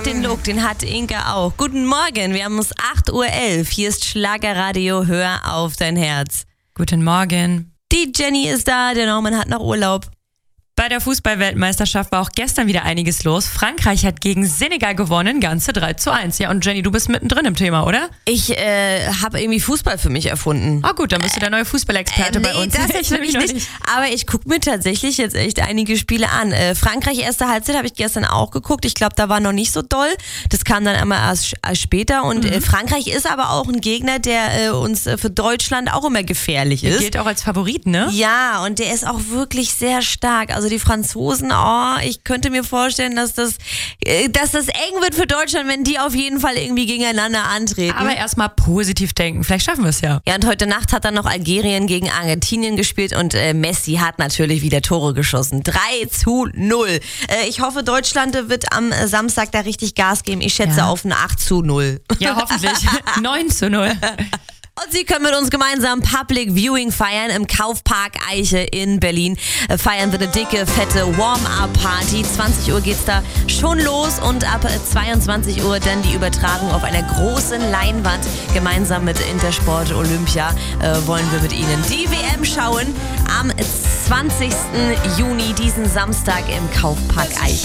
hat den Look, den hat Inke auch. Guten Morgen, wir haben es 8.11 Uhr. Hier ist Schlagerradio, hör auf dein Herz. Guten Morgen. Die Jenny ist da, der Norman hat noch Urlaub. Bei der Fußball-Weltmeisterschaft war auch gestern wieder einiges los. Frankreich hat gegen Senegal gewonnen, ganze 3:1. Ja, und Jenny, du bist mittendrin im Thema, oder? Ich habe irgendwie Fußball für mich erfunden. Ah gut, dann bist du der neue Fußballexperte bei uns. Das ist nämlich nicht. Aber ich gucke mir tatsächlich jetzt echt einige Spiele an. Frankreich erste Halbzeit habe ich gestern auch geguckt. Ich glaube, da war noch nicht so doll. Das kam dann einmal erst später. Und Frankreich ist aber auch ein Gegner, der uns für Deutschland auch immer gefährlich ist. Gilt auch als Favorit, ne? Ja, und der ist auch wirklich sehr stark. Also die Franzosen, ich könnte mir vorstellen, dass das eng wird für Deutschland, wenn die auf jeden Fall irgendwie gegeneinander antreten. Aber erstmal positiv denken, vielleicht schaffen wir es ja. Ja, und heute Nacht hat dann noch Algerien gegen Argentinien gespielt und Messi hat natürlich wieder Tore geschossen. 3:0. Ich hoffe, Deutschland wird am Samstag da richtig Gas geben. Ich schätze auf ein 8:0. Ja, hoffentlich. 9:0. Und Sie können mit uns gemeinsam Public Viewing feiern im Kaufpark Eiche in Berlin. Feiern wir eine dicke, fette Warm-Up-Party. 20 Uhr geht's da schon los und ab 22 Uhr dann die Übertragung auf einer großen Leinwand. Gemeinsam mit Intersport Olympia wollen wir mit Ihnen die WM schauen. Am 20. Juni, diesen Samstag im Kaufpark Eiche.